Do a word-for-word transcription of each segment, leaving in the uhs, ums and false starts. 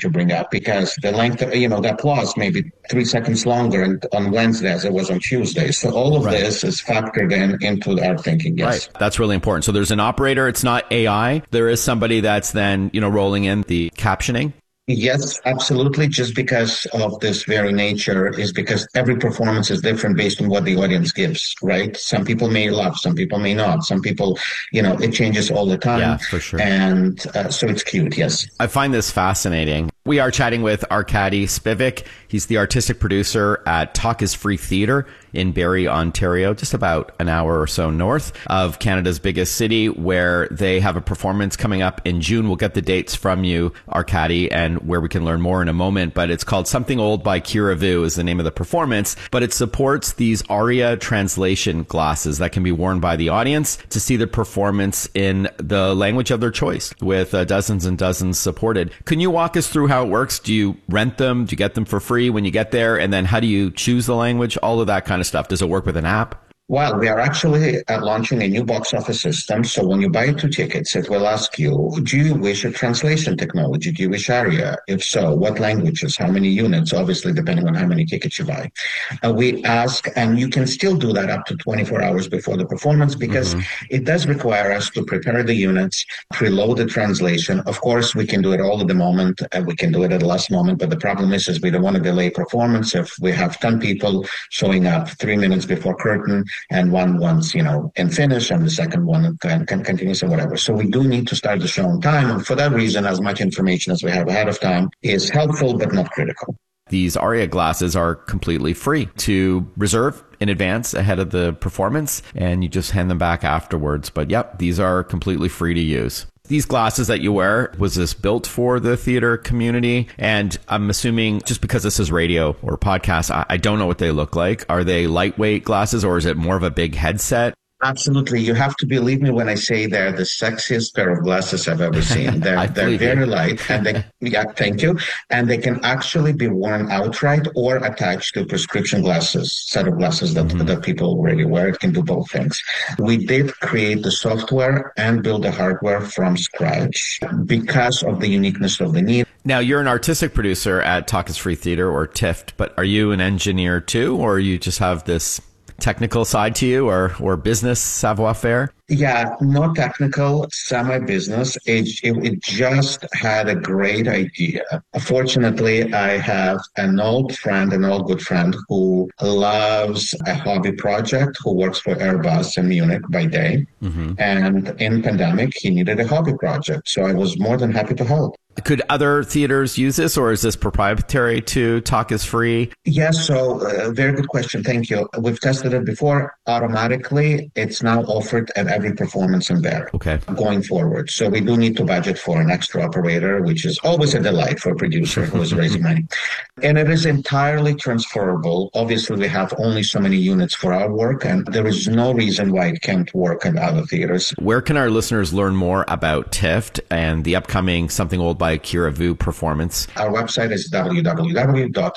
to bring up because the length, of, you know, the applause may be three seconds longer on Wednesday as it was on Tuesday. So all of right. this is factored in into our thinking. Yes. Right. That's really important. So there's an operator. It's not A I. There is somebody that's then, you know, rolling in the captioning. Yes, absolutely. Just because of this very nature is because every performance is different based on what the audience gives, right? Some people may love, some people may not. Some people, you know, it changes all the time. Yeah, for sure. And uh, so it's cute, yes. I find this fascinating. We are chatting with Arkady Spivak. He's the artistic producer at Talk is Free Theatre in Barrie, Ontario, just about an hour or so north of Canada's biggest city, where they have a performance coming up in June. We'll get the dates from you, Arkady, and where we can learn more in a moment. But it's called Something Old by Kira Vu is the name of the performance. But it supports these ARIA translation glasses that can be worn by the audience to see the performance in the language of their choice, with uh, dozens and dozens supported. Can you walk us through how it works? Do you rent them? Do you get them for free when you get there? And then how do you choose the language? All of that kind of stuff. Does it work with an app? Well, we are actually uh, launching a new box office system. So when you buy two tickets, it will ask you, do you wish a translation technology? Do you wish ARIA? If so, what languages? How many units? Obviously, depending on how many tickets you buy. Uh, we ask, and you can still do that up to twenty-four hours before the performance because mm-hmm. it does require us to prepare the units, preload the translation. Of course, we can do it all at the moment. Uh, we can do it at the last moment. But the problem is, is we don't want to delay performance. If we have ten people showing up three minutes before curtain, and one wants, you know, in finish, and the second one can, can continue or whatever. So we do need to start the show on time. And for that reason, as much information as we have ahead of time is helpful, but not critical. These ARIA glasses are completely free to reserve in advance ahead of the performance, and you just hand them back afterwards. But yep, these are completely free to use. These glasses that you wear, was this built for the theater community? And I'm assuming just because this is radio or podcast, I, I don't know what they look like. Are they lightweight glasses or is it more of a big headset? Absolutely. You have to believe me when I say they're the sexiest pair of glasses I've ever seen. They're, they're very you. light and they, yeah, thank you. And they can actually be worn outright or attached to prescription glasses, set of glasses that, mm-hmm. that people already wear. It can do both things. We did create the software and build the hardware from scratch because of the uniqueness of the need. Now, you're an artistic producer at Talk is Free Theatre, or T I F T, but are you an engineer too, or you just have this technical side to you, or or business savoir-faire? Yeah, not technical, semi-business. It, it, it just had a great idea. Fortunately, I have an old friend, an old good friend who loves a hobby project, who works for Airbus in Munich by day. Mm-hmm. And in pandemic, he needed a hobby project. So I was more than happy to help. Could other theaters use this, or is this proprietary to Talk is Free? Yes, so uh, very good question. Thank you. We've tested it before. Automatically, it's now offered at every performance in there. Okay. Going forward. So we do need to budget for an extra operator, which is always a delight for a producer who is raising money. And it is entirely transferable. Obviously, we have only so many units for our work, and there is no reason why it can't work in other theaters. Where can our listeners learn more about T I F T and the upcoming Something Old by Kira Vu performance? Our website is w w w dot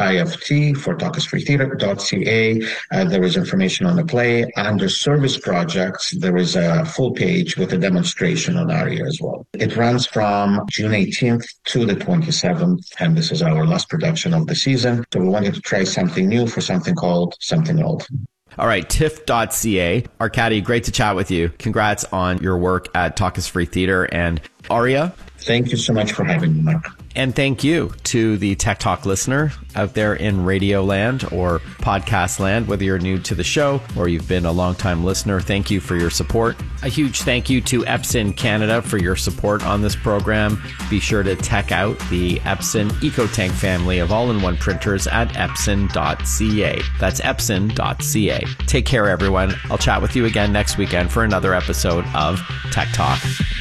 tift for talk is free theatre dot c a. Uh, there is information on the play. Under service projects, there is a full page with a demonstration on ARIA as well. It runs from June eighteenth to the twenty-seventh, and this is our last production of the season. So we wanted to try something new for something called Something Old. All right, T I F T dot c a. Arkady, great to chat with you. Congrats on your work at Talk is Free Theatre and ARIA. Thank you so much for having me, Mark. And thank you to the Tech Talk listener out there in Radio Land or Podcast Land, whether you're new to the show or you've been a longtime listener. Thank you for your support. A huge thank you to Epson Canada for your support on this program. Be sure to check out the Epson EcoTank family of all-in-one printers at epson dot c a. That's epson dot c a. Take care, everyone. I'll chat with you again next weekend for another episode of Tech Talk.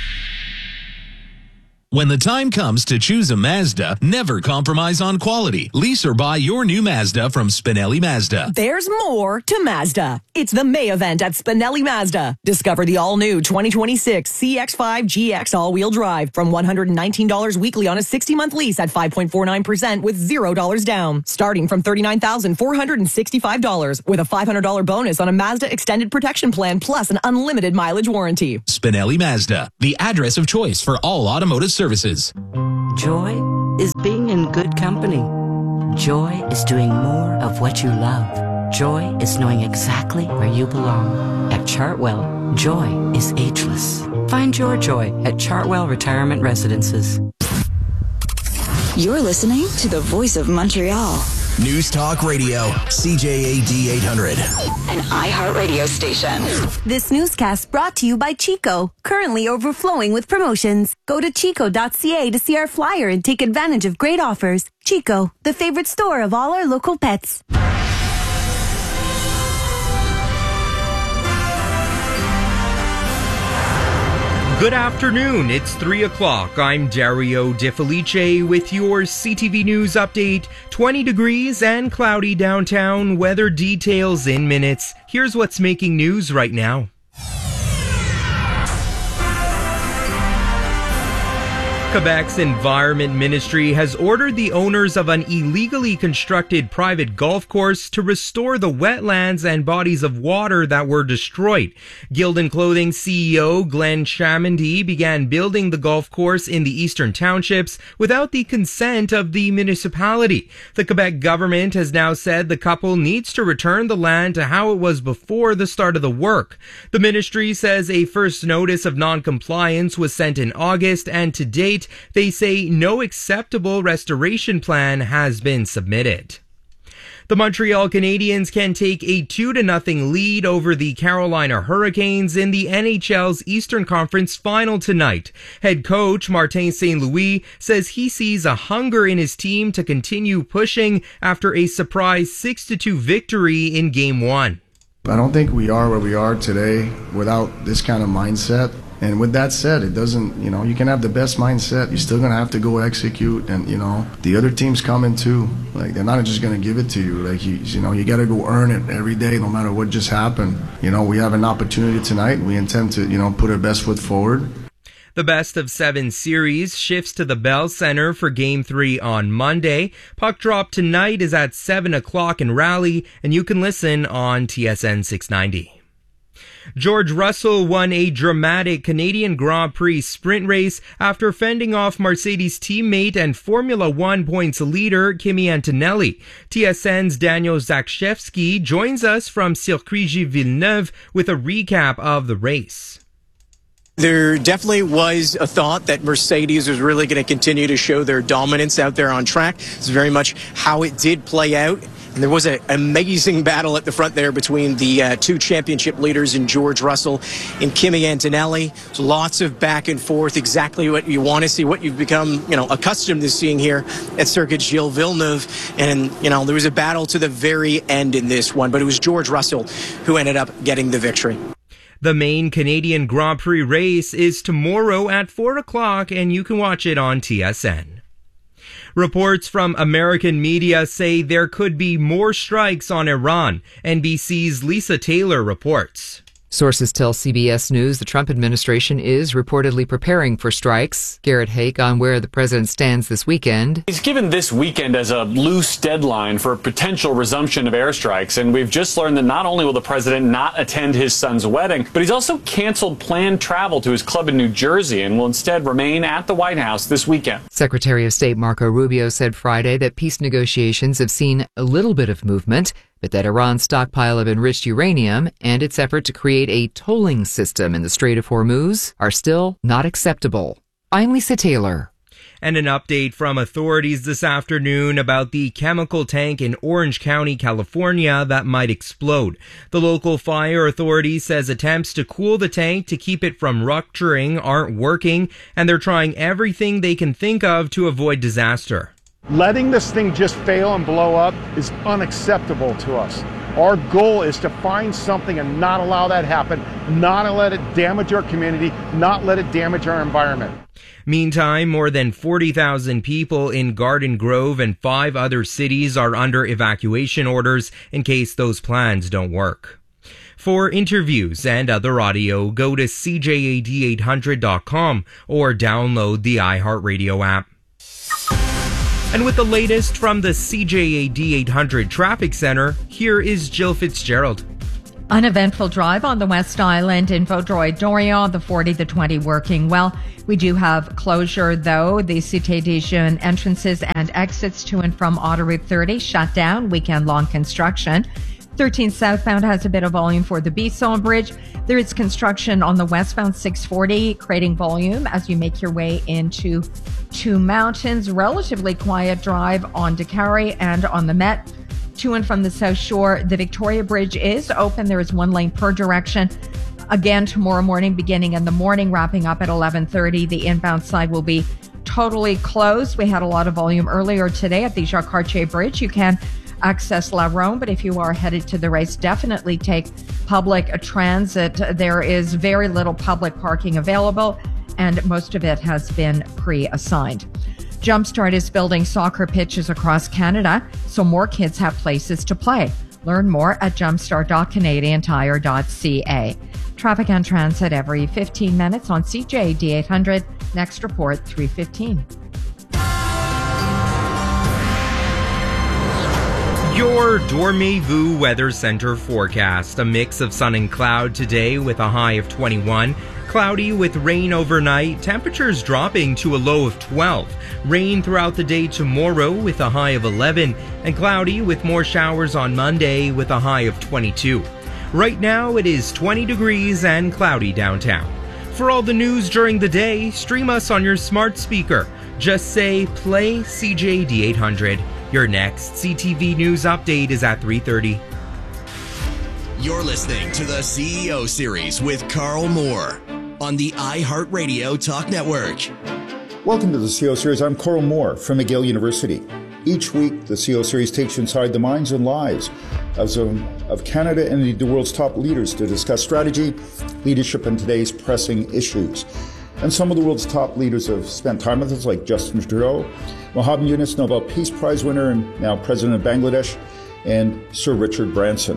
When the time comes to choose a Mazda, never compromise on quality. Lease or buy your new Mazda from Spinelli Mazda. There's more to Mazda. It's the May event at Spinelli Mazda. Discover the all-new twenty twenty-six C X five G X all-wheel drive from one hundred nineteen dollars weekly on a sixty-month lease at five point four nine percent with zero dollars down. Starting from thirty-nine thousand four hundred sixty-five dollars with a five hundred dollars bonus on a Mazda Extended Protection Plan plus an unlimited mileage warranty. Spinelli Mazda, the address of choice for all automotive services. Joy is being in good company. Joy is doing more of what you love. Joy is knowing exactly where you belong. At Chartwell, joy is ageless. Find your joy at Chartwell Retirement Residences. You're listening to the Voice of Montreal. News Talk Radio, C J A D eight hundred. An iHeartRadio station. This newscast brought to you by Chico, currently overflowing with promotions. Go to chico dot c a to see our flyer and take advantage of great offers. Chico, the favorite store of all our local pets. Good afternoon, it's three o'clock. I'm Dario De Felice with your C T V News update. twenty degrees and cloudy downtown, weather details in minutes. Here's what's making news right now. Quebec's Environment Ministry has ordered the owners of an illegally constructed private golf course to restore the wetlands and bodies of water that were destroyed. Gildan Clothing C E O Glenn Chamandy began building the golf course in the eastern townships without the consent of the municipality. The Quebec government has now said the couple needs to return the land to how it was before the start of the work. The ministry says a first notice of non-compliance was sent in August, and to date, they say no acceptable restoration plan has been submitted. The Montreal Canadiens can take a two to nothing lead over the Carolina Hurricanes in the N H L's Eastern Conference Final tonight. Head coach Martin Saint Louis says he sees a hunger in his team to continue pushing after a surprise six to two victory in Game one. I don't think we are where we are today without this kind of mindset. And with that said, it doesn't, you know, you can have the best mindset. You're still going to have to go execute. And, you know, the other team's coming too. Like, they're not just going to give it to you. Like, you, you know, you got to go earn it every day, no matter what just happened. You know, we have an opportunity tonight. We intend to, you know, put our best foot forward. The best of seven series shifts to the Bell Center for Game three on Monday. Puck drop tonight is at seven o'clock in Raleigh, and you can listen on T S N six ninety. George Russell won a dramatic Canadian Grand Prix sprint race after fending off Mercedes teammate and Formula One points leader Kimi Antonelli. T S N's Daniel Zakshevsky joins us from Circuit Gilles Villeneuve with a recap of the race. There definitely was a thought that Mercedes was really going to continue to show their dominance out there on track. It's very much how it did play out. And there was an amazing battle at the front there between the uh, two championship leaders in George Russell and Kimi Antonelli. So lots of back and forth, exactly what you want to see, what you've become, you know, accustomed to seeing here at Circuit Gilles Villeneuve. And, you know, there was a battle to the very end in this one, but it was George Russell who ended up getting the victory. The main Canadian Grand Prix race is tomorrow at four o'clock, and you can watch it on T S N. Reports from American media say there could be more strikes on Iran. N B C's Lisa Taylor reports. Sources tell C B S News the Trump administration is reportedly preparing for strikes. Garrett Hake on where the president stands this weekend. He's given this weekend as a loose deadline for a potential resumption of airstrikes, and we've just learned that not only will the president not attend his son's wedding, but he's also canceled planned travel to his club in New Jersey and will instead remain at the White House this weekend. Secretary of State Marco Rubio said Friday that peace negotiations have seen a little bit of movement, but that Iran's stockpile of enriched uranium and its effort to create a tolling system in the Strait of Hormuz are still not acceptable. I'm Lisa Taylor. And an update from authorities this afternoon about the chemical tank in Orange County, California that might explode. The local fire authority says attempts to cool the tank to keep it from rupturing aren't working, and they're trying everything they can think of to avoid disaster. Letting this thing just fail and blow up is unacceptable to us. Our goal is to find something and not allow that happen, not let it damage our community, not let it damage our environment. Meantime, more than forty thousand people in Garden Grove and five other cities are under evacuation orders in case those plans don't work. For interviews and other audio, go to C J A D eight hundred dot com or download the iHeartRadio app. And with the latest from the C J A D eight hundred Traffic Center, here is Jill Fitzgerald. Uneventful drive on the West Island in Vaudreuil Dorion, the forty, the twenty working well. We do have closure though. The Cité des Jeunes entrances and exits to and from Autoroute thirty shut down, weekend long construction. thirteen southbound has a bit of volume for the Bisson Bridge. There is construction on the westbound six forty, creating volume as you make your way into Two Mountains. Relatively quiet drive on Décarie and on the Met. To and from the South Shore, the Victoria Bridge is open. There is one lane per direction. Again, tomorrow morning, beginning in the morning, wrapping up at eleven thirty. The inbound side will be totally closed. We had a lot of volume earlier today at the Jacques-Cartier Bridge. You can access La Ronde, but if you are headed to the race, definitely take public transit. There is very little public parking available, and most of it has been pre-assigned. Jumpstart is building soccer pitches across Canada so more kids have places to play. Learn more at jumpstart dot canadian tire dot c a. Traffic and transit every fifteen minutes on C J A D eight hundred. Next report, three fifteen. Your Dormez-vous Weather Center forecast. A mix of sun and cloud today with a high of twenty-one. Cloudy with rain overnight, temperatures dropping to a low of twelve. Rain throughout the day tomorrow with a high of eleven. And cloudy with more showers on Monday with a high of twenty-two. Right now it is twenty degrees and cloudy downtown. For all the news during the day, stream us on your smart speaker. Just say play C J D eight hundred. Your next C T V News update is at three thirty. You're listening to the C E O Series with Carl Moore on the iHeartRadio Talk Network. Welcome to the C E O Series. I'm Carl Moore from McGill University. Each week, the C E O Series takes you inside the minds and lives of, some, of Canada and the world's top leaders to discuss strategy, leadership, and today's pressing issues. And some of the world's top leaders have spent time with us, like Justin Trudeau, Mohammed Yunus, Nobel Peace Prize winner and now President of Bangladesh, and Sir Richard Branson.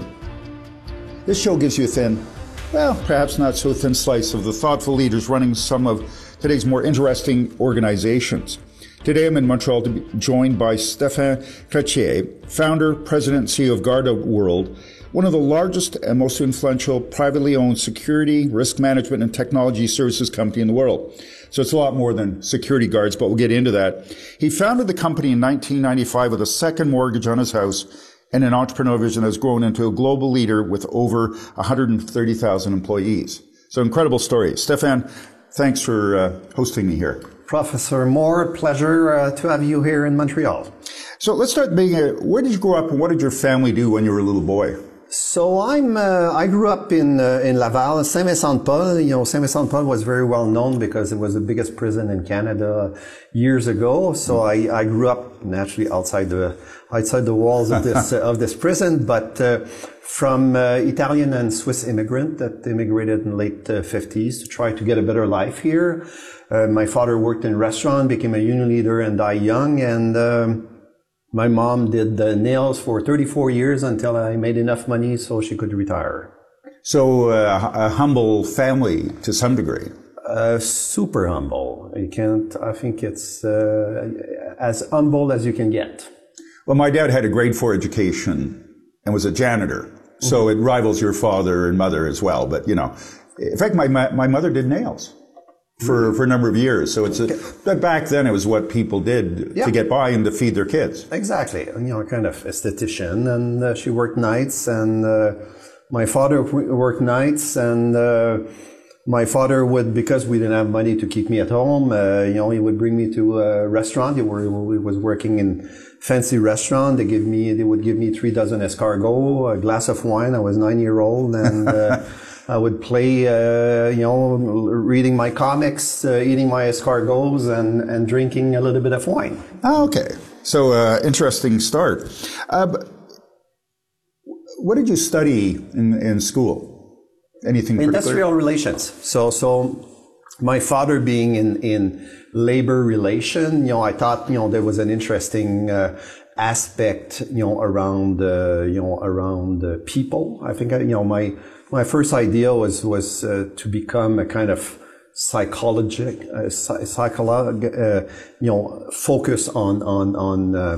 This show gives you a thin, well, perhaps not so thin slice of the thoughtful leaders running some of today's more interesting organizations. Today I'm in Montreal to be joined by Stéphane Chrétien, founder, president, and C E O of Garda World, one of the largest and most influential privately owned security, risk management, and technology services company in the world. So it's a lot more than security guards, but we'll get into that. He founded the company in nineteen ninety-five with a second mortgage on his house and an entrepreneur vision has grown into a global leader with over one hundred thirty thousand employees. So incredible story. Stéphane, thanks for uh, hosting me here. Professor Moore, pleasure uh, to have you here in Montreal. So let's start being a, where did you grow up and what did your family do when you were a little boy? So I'm, uh, I grew up in, uh, in Laval, Saint-Vincent-de-Paul. You know, Saint-Vincent-de-Paul was very well known because it was the biggest prison in Canada years ago. So I, I grew up naturally outside the, outside the walls of this, uh, of this prison, but, uh, from, uh, Italian and Swiss immigrant that immigrated in the late uh, fifties to try to get a better life here. Uh, my father worked in a restaurant, became a union leader and died young. And, um, my mom did the nails for thirty-four years until I made enough money so she could retire. So uh, a humble family to some degree. Uh, super humble. You can't, I think it's uh, as humble as you can get. Well, my dad had a grade four education and was a janitor. So mm-hmm. It rivals your father and mother as well. But, you know, in fact, my my mother did nails. For, for a number of years. So it's a, but back then it was what people did yeah. to get by and to feed their kids. Exactly. You know, kind of esthetician. And uh, she worked nights and, uh, my father worked nights and, uh, my father would, because we didn't have money to keep me at home, uh, you know, he would bring me to a restaurant. He was working in fancy restaurant. They give me, they would give me three dozen escargot, a glass of wine. I was nine year old and, uh, I would play, uh, you know, reading my comics, uh, eating my escargots, and, and drinking a little bit of wine. Oh, okay. So, uh, interesting start. Uh, what did you study in, in school? Anything particular? Industrial relations. So, so my father being in, in labor relation, you know, I thought, you know, there was an interesting, uh, aspect, you know, around, uh, you know, around uh, people. I think, I, you know, my, My first idea was was uh, to become a kind of psychologic, uh, psycholog, uh, you know, focus on on on uh,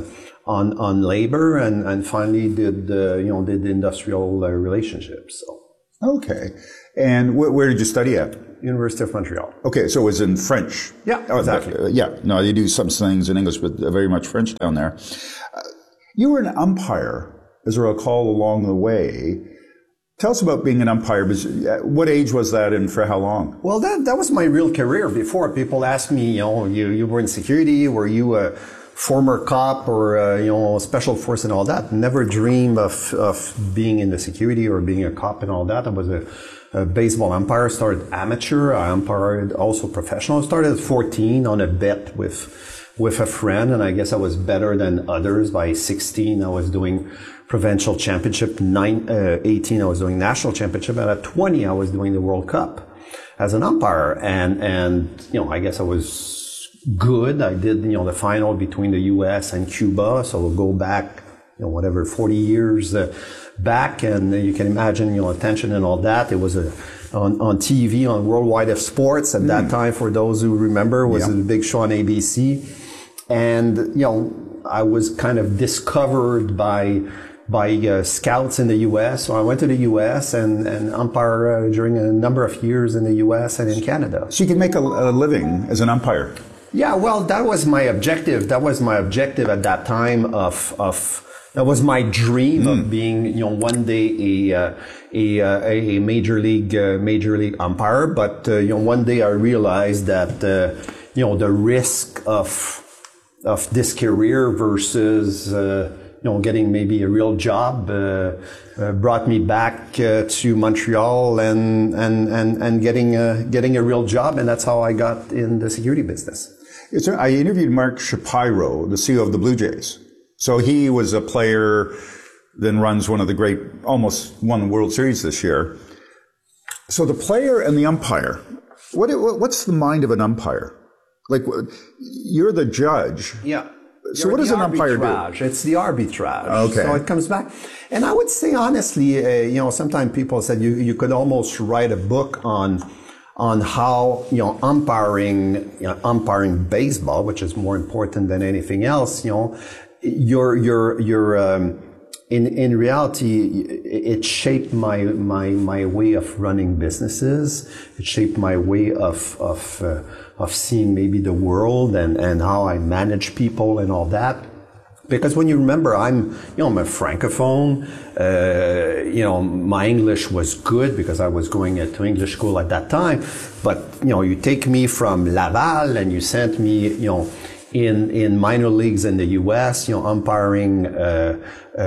on, on labor and, and finally did, uh, you know, did industrial uh, relationships. So. Okay. And wh- where did you study at? University of Montreal. Okay, so it was in French. Yeah, exactly. Uh, yeah, no, they do some things in English, but very much French down there. Uh, you were an umpire, as I recall, along the way. Tell us about being an umpire. What age was that and for how long? Well, that that was my real career before. People ask me, you know, you, you were in security, were you a former cop or, uh, you know, special force and all that? Never dreamed of, of being in the security or being a cop and all that. I was a, a baseball umpire, started amateur. I umpired also professional. I started at fourteen on a bet with, with a friend, and I guess I was better than others. By sixteen, I was doing provincial championship. Nine, uh, eighteen, I was doing national championship. And at twenty, I was doing the World Cup as an umpire. And, and, you know, I guess I was good. I did, you know, the final between the U S and Cuba. So we'll go back, you know, whatever, forty years uh, back. And you can imagine, you know, attention and all that. It was a, on, on T V, on Worldwide of Sports at mm. that time, for those who remember, was yeah. a big show on A B C. And, you know, I was kind of discovered by, by uh, scouts in the U S. So I went to the U S and, and umpire uh, during a number of years in the U S and in Canada. So you could make a, a living as an umpire? Yeah, well, that was my objective. That was my objective at that time of, of, that was my dream mm. of being, you know, one day a, uh, a, uh, a major league, uh, major league umpire. But, uh, you know, one day I realized that, uh, you know, the risk of, of this career versus, uh, you know, getting maybe a real job, uh, uh, brought me back uh, to Montreal and, and, and, and getting a, getting a real job. And that's how I got in the security business. It's, I interviewed Mark Shapiro, the C E O of the Blue Jays. So he was a player, then runs one of the great, almost won the World Series this year. So the player and the umpire, what, what's the mind of an umpire? Like, you're the judge. Yeah. So You're what does an umpire do? It's the arbitrage. Okay. So it comes back. And I would say, honestly, uh, you know, sometimes people said you, you could almost write a book on, on how, you know, umpiring, you know, umpiring baseball, which is more important than anything else, you know, your, your, your, um, in, in reality, it shaped my, my, my way of running businesses. It shaped my way of, of, uh, of seeing maybe the world and, and how I manage people and all that. Because when you remember, I'm, you know, I'm a francophone. Uh, you know, my English was good because I was going to English school at that time. But, you know, you take me from Laval and you sent me, you know, in, in minor leagues in the U S, you know, umpiring, uh,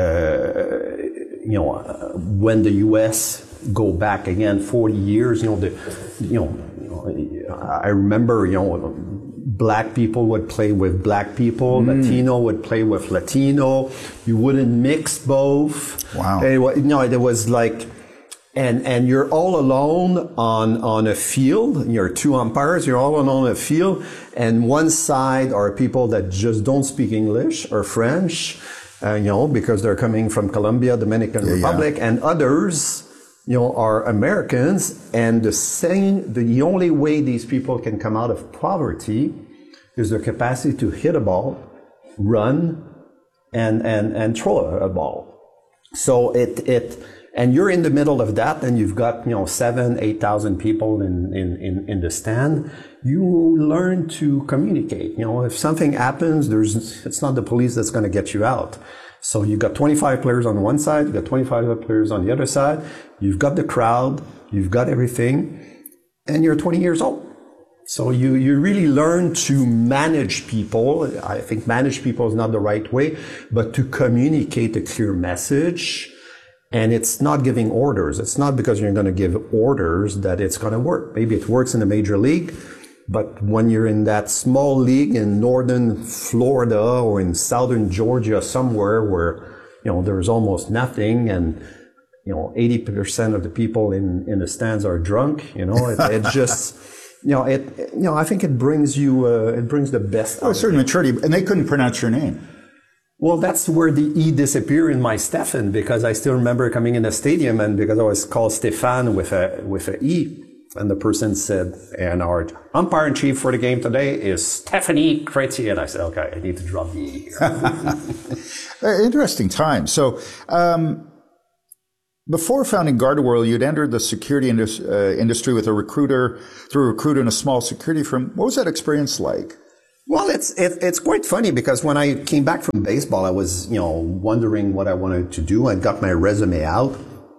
uh, you know, uh, when the U S go back again forty years, you know, the, you know, I remember, you know, black people would play with black people, mm. Latino would play with Latino. You wouldn't mix both. Wow. Anyway, you know, it was like, and, and you're all alone on, on a field. You're two umpires. You're all alone on a field. And one side are people that just don't speak English or French, uh, you know, because they're coming from Colombia, Dominican yeah, Republic, yeah. and others, you know, are Americans. And the same, the only way these people can come out of poverty is their capacity to hit a ball, run, and, and, and throw a, a ball. So it, it, and you're in the middle of that, and you've got, you know, seven, eight thousand people in, in, in, in the stand. You learn to communicate. You know, if something happens, there's, it's not the police that's going to get you out. So you've got twenty-five players on one side, you've got twenty-five players on the other side, you've got the crowd, you've got everything, and you're twenty years old. So you, you really learn to manage people. I think manage people is not the right way, but to communicate a clear message. And it's not giving orders. It's not because you're going to give orders that it's going to work. Maybe it works in the major league, but when you're in that small league in northern Florida or in southern Georgia, somewhere where, you know, there's almost nothing, and, you know, eighty percent of the people in, in the stands are drunk, you know, it, it just, you know, it, you know, I think it brings you, uh, it brings the best. Oh, certain maturity, and they couldn't pronounce your name. Well, that's where the E disappeared in my Stefan, because I still remember coming in the stadium, and because I was called Stéphane with a, with a E. And the person said, and our umpire in chief for the game today is Stephanie Chrétien. And I said, okay, I need to drop the E here. Interesting time. So, um, before founding GardaWorld, you'd entered the security indus- uh, industry with a recruiter, through a recruiter in a small security firm. What was that experience like? Well, it's it, it's quite funny because when I came back from baseball, I was, you know, wondering what I wanted to do. I got my resume out.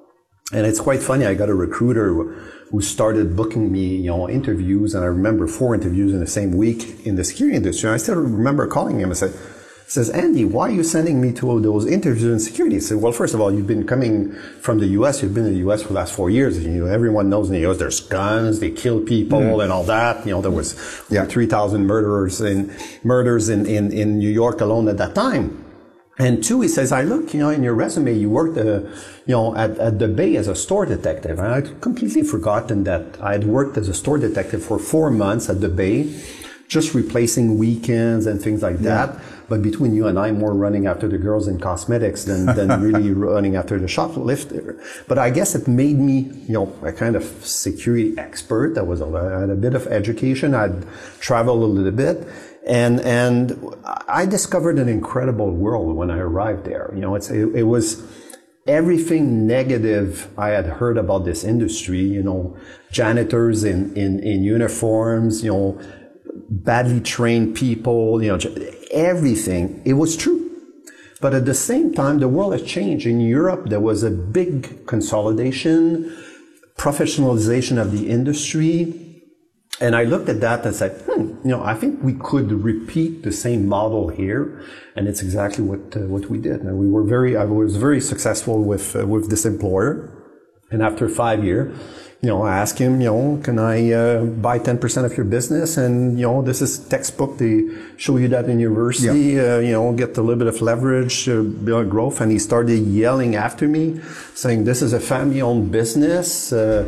And it's quite funny. I got a recruiter who started booking me, you know, interviews. And I remember four interviews in the same week in the security industry. And I still remember calling him and said, says, Andy, why are you sending me to those interviews in security? I said, well, first of all, you've been coming from the U S. You've been in the U S for the last four years. You know, everyone knows in the U S there's guns, they kill people mm. and all that. You know, there was yeah. three thousand murderers in, murders in, in, in New York alone at that time. And two, he says, I look, you know, in your resume, you worked, uh, you know, at, at the Bay as a store detective. And I'd completely forgotten that I'd worked as a store detective for four months at the Bay, just replacing weekends and things like yeah. that. But between you and I, more running after the girls in cosmetics than, than really running after the shoplifter. But I guess it made me, you know, a kind of security expert. I was a, I had a bit of education. I'd traveled a little bit. And, and I discovered an incredible world when I arrived there. You know, it's, it, it was everything negative I had heard about this industry, you know, janitors in, in, in uniforms, you know, badly trained people, you know, everything. It was true. But at the same time, the world has changed. In Europe, there was a big consolidation, professionalization of the industry. And I looked at that and said, hmm, you know, I think we could repeat the same model here. And it's exactly what, uh, what we did. And we were very, I was very successful with, uh, with this employer. And after five years, you know, I asked him, you know, can I uh, buy ten percent of your business? And, you know, this is textbook. They show you that in university, yeah. uh, you know, get a little bit of leverage, uh, build growth. And he started yelling after me, saying, this is a family-owned business, uh,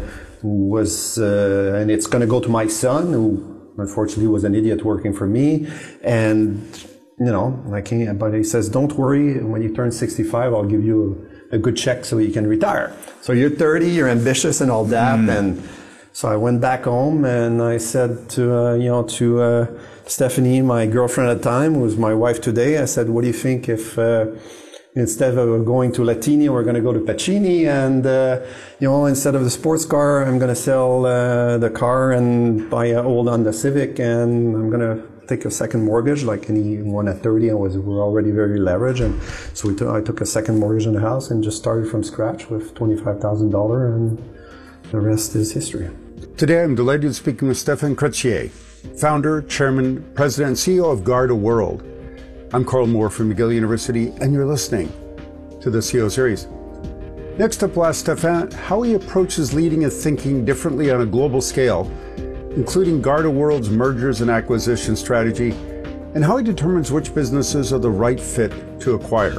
was, uh, and it's going to go to my son, who unfortunately was an idiot working for me. And, you know, I can't, but he says, don't worry. When you turn sixty-five, I'll give you a, a good check so you can retire. So you're thirty, you're ambitious and all that. Mm. And so I went back home and I said to, uh, you know, to, uh, Stephanie, my girlfriend at the time, who was my wife today, I said, what do you think if, uh, instead of going to Latini, we're going to go to Pacini, and, uh, you know, instead of the sports car, I'm going to sell, uh, the car and buy an old Honda Civic, and I'm going to take a second mortgage, like anyone at thirty. I was, we were already very leveraged. And so we took, I took a second mortgage on the house and just started from scratch with twenty-five thousand dollars, and the rest is history. Today, I'm delighted to speak with Stéphane Chrétien, founder, chairman, president, and C E O of GardaWorld. I'm Carl Moore from McGill University, and you're listening to the C E O Series. Next up, we'll ask Stéphane how he approaches leading and thinking differently on a global scale, including GardaWorld's mergers and acquisition strategy, and how he determines which businesses are the right fit to acquire.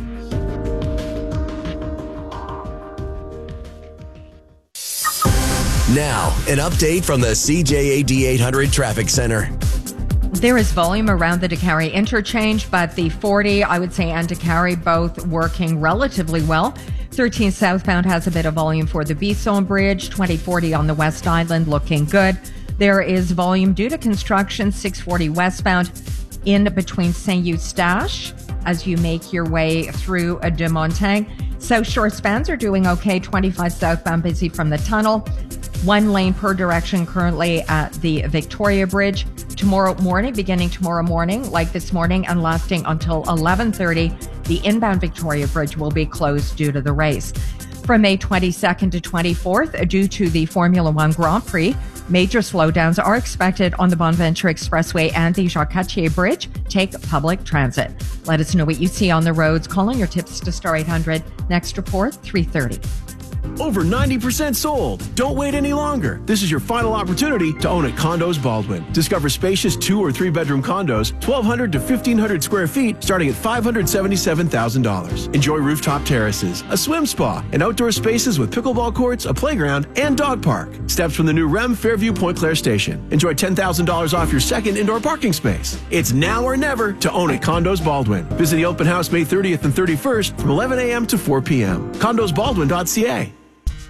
Now, an update from the C J A D eight hundred Traffic Center. There is volume around the Décarie interchange, but the forty, I would say, and Décarie both working relatively well. thirteen southbound has a bit of volume for the Bisson Bridge. twenty forty on the West Island looking good. There is volume due to construction. six forty westbound in between Saint-Eustache as you make your way through De Montagne. South Shore spans are doing okay. twenty-five southbound busy from the tunnel. One lane per direction currently at the Victoria Bridge. Tomorrow morning, beginning tomorrow morning, like this morning, and lasting until eleven thirty, the inbound Victoria Bridge will be closed due to the race. From May twenty-second to twenty-fourth, due to the Formula One Grand Prix, major slowdowns are expected on the Bonaventure Expressway and the Jacques Cartier Bridge. Take public transit. Let us know what you see on the roads. Call in your tips to Star eight hundred. Next report, three thirty. Over ninety percent sold. Don't wait any longer. This is your final opportunity to own at Condos Baldwin. Discover spacious two or three bedroom condos, twelve hundred to fifteen hundred square feet, starting at five hundred seventy-seven thousand dollars. Enjoy rooftop terraces, a swim spa, and outdoor spaces with pickleball courts, a playground, and dog park. Steps from the new R E M Fairview Point Claire station. Enjoy ten thousand dollars off your second indoor parking space. It's now or never to own at Condos Baldwin. Visit the open house May thirtieth and thirty-first from eleven a.m. to four p.m. condos baldwin dot c a.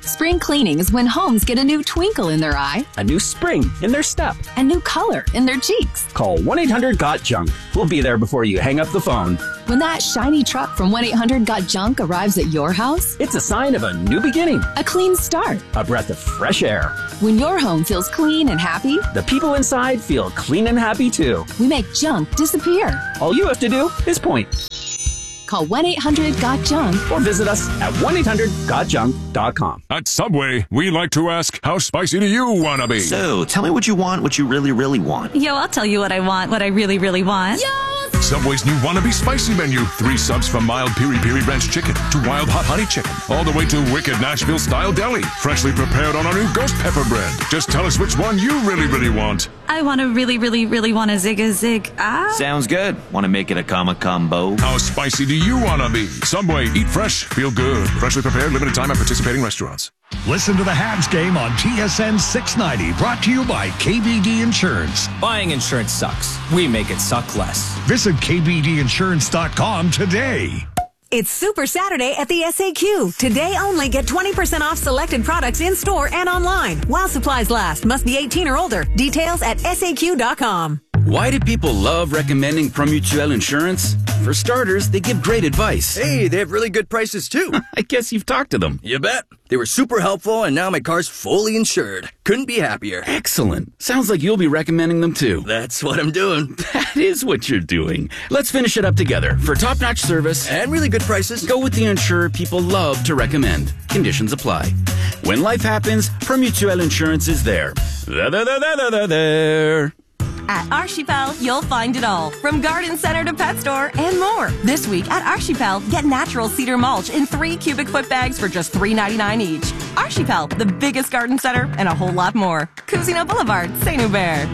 Spring cleaning is when homes get a new twinkle in their eye, a new spring in their step, a new color in their cheeks. Call one eight hundred got junk. We'll be there before you hang up the phone. When that shiny truck from one eight hundred got junk arrives at your house, it's a sign of a new beginning, a clean start, a breath of fresh air. When your home feels clean and happy, the people inside feel clean and happy too. We make junk disappear. All you have to do is point. Call one eight hundred got junk or visit us at one eight hundred got junk dot com. At Subway, we like to ask, how spicy do you want to be? So, tell me what you want, what you really, really want. Yo, I'll tell you what I want, what I really, really want. Yo! Subway's new Wannabe Spicy menu. Three subs from mild piri-piri ranch chicken to wild hot honey chicken. All the way to wicked Nashville-style deli. Freshly prepared on our new ghost pepper bread. Just tell us which one you really, really want. I want to really, really, really want a zig a zig. Ah. Sounds good. Want to make it a comma combo? How spicy do you want to be? Subway. Eat fresh. Feel good. Freshly prepared. Limited time at participating restaurants. Listen to the Habs game on T S N six ninety, brought to you by K B D Insurance. Buying insurance sucks. We make it suck less. Visit K B D insurance dot com today. It's Super Saturday at the S A Q. Today only, get twenty percent off selected products in store and online. While supplies last. Must be eighteen or older. Details at S A Q dot com. Why do people love recommending Promutuel Insurance? For starters, they give great advice. Hey, they have really good prices too. I guess you've talked to them. You bet. They were super helpful, and now my car's fully insured. Couldn't be happier. Excellent. Sounds like you'll be recommending them too. That's what I'm doing. That is what you're doing. Let's finish it up together. For top-notch service and really good prices, go with the insurer people love to recommend. Conditions apply. When life happens, Promutuel Insurance is there. There, there, there, there, there, there. At Archipel, you'll find it all, from garden center to pet store and more. This week at Archipel, get natural cedar mulch in three cubic foot bags for just three ninety-nine each. Archipel, the biggest garden center, and a whole lot more. Cousineau Boulevard, Saint Hubert.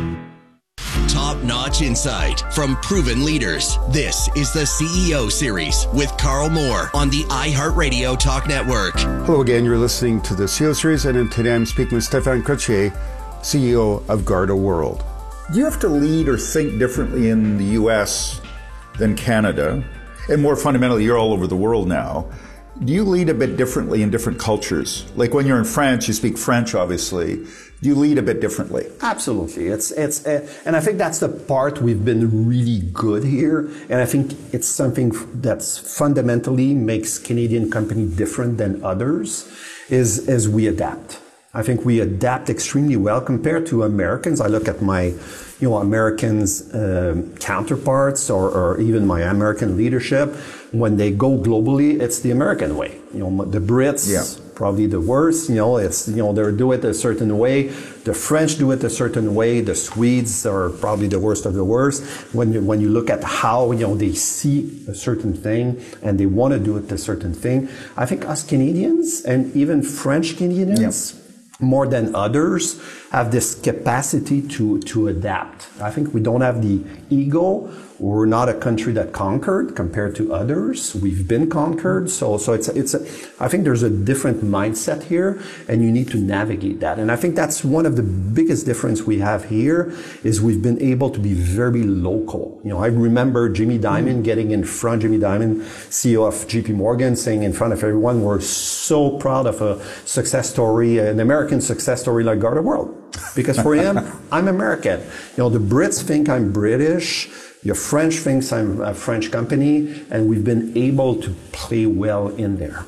Top-notch insight from proven leaders. This is the C E O Series with Carl Moore on the iHeartRadio Talk Network. Hello again. You're listening to the C E O Series, and today I'm speaking with Stéphane Crottier, C E O of Garda World. Do you have to lead or think differently in the U S than Canada? And more fundamentally, you're all over the world now. Do you lead a bit differently in different cultures? Like when you're in France, you speak French, obviously. Do you lead a bit differently? Absolutely. It's, it's, uh, and I think that's the part we've been really good here. And I think it's something that's fundamentally makes Canadian company different than others is, is we adapt. I think we adapt extremely well compared to Americans. I look at my, you know, Americans um, counterparts or, or even my American leadership. When they go globally, it's the American way. You know, the Brits, yeah. probably the worst. You know, it's, you know, they do it a certain way. The French do it a certain way. The Swedes are probably the worst of the worst. When you, when you look at how, you know, they see a certain thing and they want to do it a certain thing, I think us Canadians and even French Canadians, yeah. more than others, have this capacity to, to adapt. I think we don't have the ego. We're not a country that conquered compared to others. We've been conquered. So, so it's, a, it's a, I think there's a different mindset here and you need to navigate that. And I think that's one of the biggest difference we have here is we've been able to be very local. You know, I remember Jimmy Dimon getting in front, Jimmy Dimon, C E O of J P Morgan, saying in front of everyone, we're so proud of a success story, an American success story like Garda World. Because for him, I'm American. You know, the Brits think I'm British. Your French thinks I'm a French company, and we've been able to play well in there.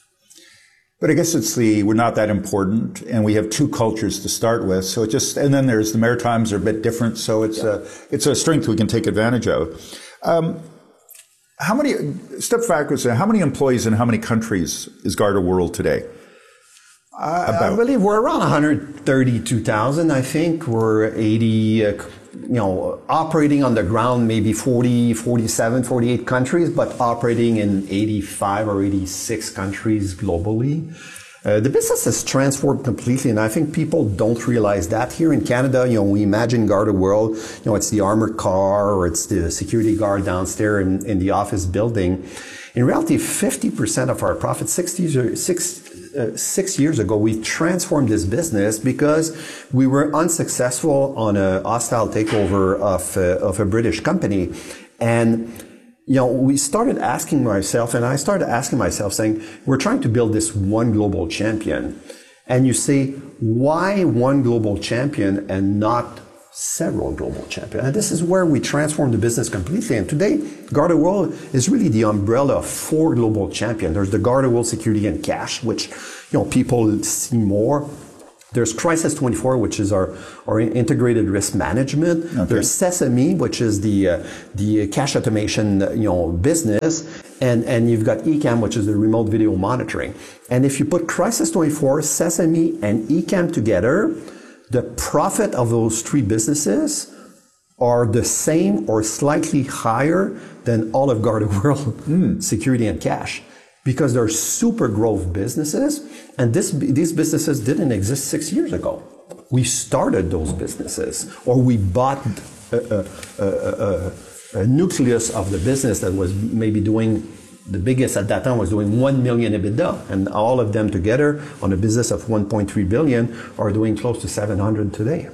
But I guess it's the, we're not that important, and we have two cultures to start with. So it just, and then there's the Maritimes are a bit different. So it's yeah. a, it's a strength we can take advantage of. Um, how many, step backwards, how many employees in how many countries is Garda World today? Uh, I believe we're around one hundred thirty-two thousand. I think we're eighty, uh, you know, operating on the ground, maybe forty, forty-seven, forty-eight countries, but operating in eighty-five or eighty-six countries globally. Uh, the business has transformed completely, and I think people don't realize that. Here in Canada, you know, we imagine Garda World, you know, it's the armored car or it's the security guard downstairs in, in the office building. In reality, fifty percent of our profit, sixty, six, uh, six years ago, we transformed this business because we were unsuccessful on a hostile takeover of, uh, of a British company. And you know, we started asking myself, and I started asking myself, saying, we're trying to build this one global champion. And you say, why one global champion and not several global champions? And this is where we transform the business completely. And today, Garda World is really the umbrella of four global champions. There's the Garda World Security and Cash, which, you know, people see more. There's Crisis twenty-four, which is our, our integrated risk management. Okay. There's Sesame, which is the uh, the cash automation, you know, business, and and you've got E C A M, which is the remote video monitoring. And if you put Crisis twenty-four, Sesame, and E C A M together, the profit of those three businesses are the same or slightly higher than all of Garda World mm. Security and Cash. Because they're super growth businesses, and this, these businesses didn't exist six years ago. We started those businesses, or we bought a, a, a, a, a nucleus of the business that was maybe doing, the biggest at that time was doing one million EBITDA, and all of them together on a business of one point three billion are doing close to seven hundred today.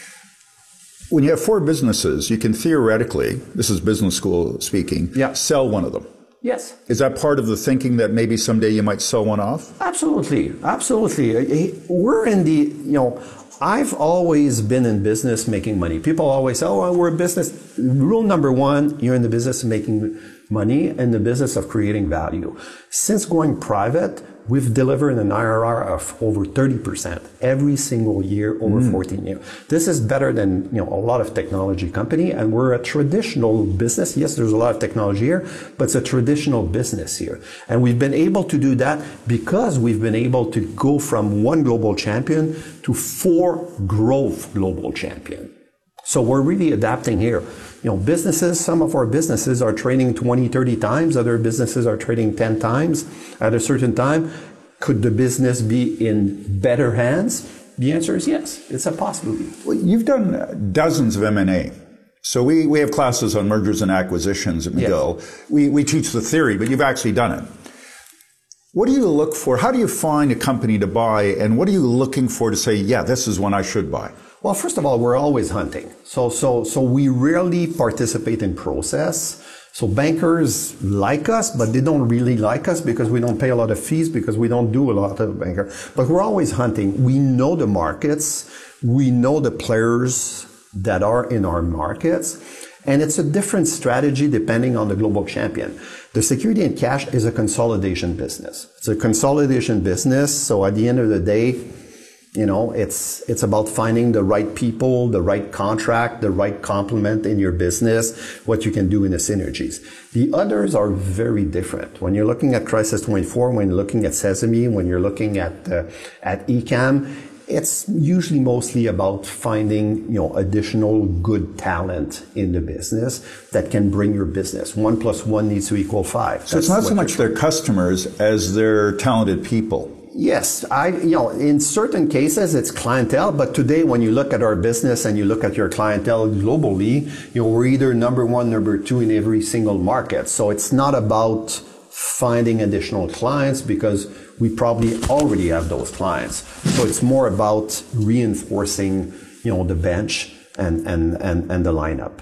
When you have four businesses, you can theoretically, this is business school speaking, yeah. sell one of them. Yes. Is that part of the thinking that maybe someday you might sell one off? Absolutely. Absolutely. We're in the, you know, I've always been in business making money. People always say, oh, well, we're a business. Rule number one, you're in the business of making money and the business of creating value. Since going private, we've delivered an I R R of over thirty percent every single year over mm. fourteen years. This is better than, you know, a lot of technology company, and we're a traditional business. Yes, there's a lot of technology here, but it's a traditional business here. And we've been able to do that because we've been able to go from one global champion to four growth global champion. So we're really adapting here. You know, businesses, some of our businesses are trading twenty, thirty times. Other businesses are trading ten times at a certain time. Could the business be in better hands? The answer is yes. It's a possibility. Well, you've done dozens of M and A. So we, we have classes on mergers and acquisitions at McGill. Yes. We, we teach the theory, but you've actually done it. What do you look for? How do you find a company to buy? And what are you looking for to say, yeah, this is one I should buy? Well, first of all, we're always hunting. So, so, so we rarely participate in process. So bankers like us, but they don't really like us because we don't pay a lot of fees, because we don't do a lot of banker. But we're always hunting. We know the markets. We know the players that are in our markets. And it's a different strategy depending on the global champion. The Security and Cash is a consolidation business. It's a consolidation business. So at the end of the day, you know, it's it's about finding the right people, the right contract, the right complement in your business, what you can do in the synergies. The others are very different. When you're looking at Crisis twenty-four, when you're looking at Sesame, when you're looking at uh, at E C A M, it's usually mostly about finding, you know, additional good talent in the business that can bring your business. One plus one needs to equal five. So That's it's not so much their customers as their talented people. Yes, I, you know, in certain cases it's clientele, but today when you look at our business and you look at your clientele globally, you know, we're either number one, number two in every single market. So it's not about finding additional clients because we probably already have those clients. So it's more about reinforcing, you know, the bench and, and, and, and the lineup.